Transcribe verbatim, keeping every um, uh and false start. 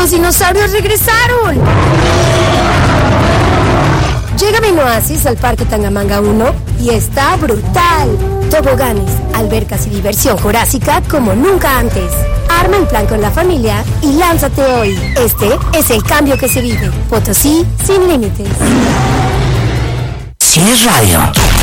¡Los dinosaurios regresaron! Llega a Oasis al Parque Tangamanga uno y está brutal. Toboganes, albercas y diversión jurásica como nunca antes. Arma el plan con la familia y lánzate hoy. Este es el cambio que se vive. Potosí sin límites. Si es radio.